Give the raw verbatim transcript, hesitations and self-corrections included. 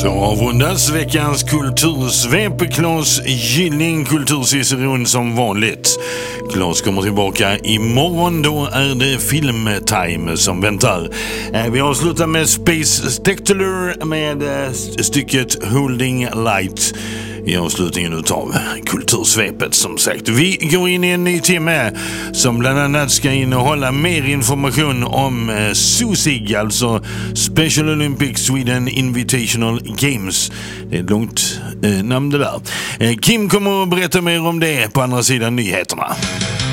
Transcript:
Så avrundas veckans kultursvep. Claes Gilling, kulturciceron som vanligt. Claes kommer tillbaka imorgon, då är det filmtime som väntar. Vi avslutar med Space Spectacular med stycket Holding Light i avslutningen utav kultursvepet som sagt. Vi går in i en ny timme som bland annat ska innehålla mer information om eh, S O S I G, alltså Special Olympic Sweden Invitational Games. Det är ett långt eh, namn det där. Eh, Kim kommer att berätta mer om det på andra sidan nyheterna.